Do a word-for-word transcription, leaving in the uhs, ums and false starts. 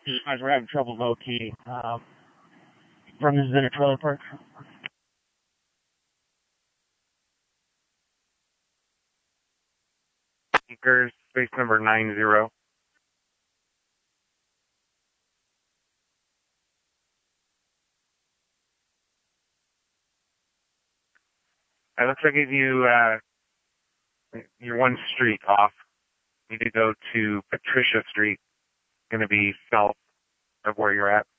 guys were having trouble locating. Um, from this is in a trailer park. Speakers, space number nine zero. It looks like if you, uh, you're one street off. You need to go to Patricia Street. It's going to be south of where you're at.